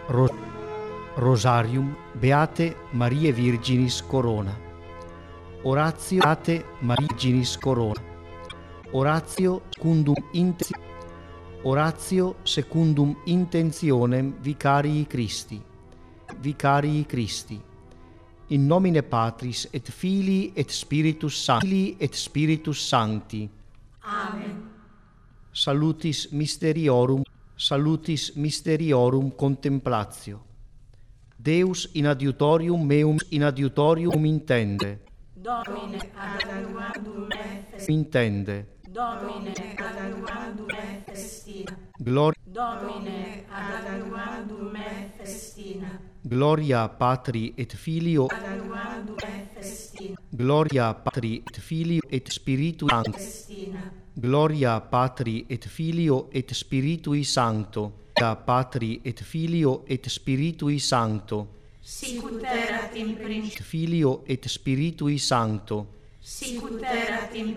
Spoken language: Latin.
Rosarium Beate Marie Virginis Corona. Oratio Beate Marie Virginis Corona. Oratio secundum intentionem Vicarii Christi. Vicarii Christi. In nomine Patris et Filii et Spiritus Sancti. Amen. Salutis mysteriorum contemplatio. Deus in adiutorium meum intende. Domine ad adiuvandum me Intende. Domine ad adiuvandum me festina. Gloria Domine ad adiuvandum me festina. Gloria Patri et Filio. Ad adiuvandum me festina. Gloria Patri et Filio et Spiritui Sancto. Festina. Gloria Patri et Filio et Spiritui Sancto. Gloria Patri et Filio et Spiritui Sancto. Sicut erat in principio. Filio et Spiritui Sancto. Sicut erat in